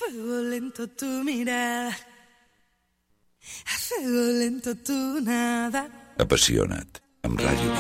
fuego lento tu mirada, a fuego lento tu nada. Apassiona't, amb Ràdio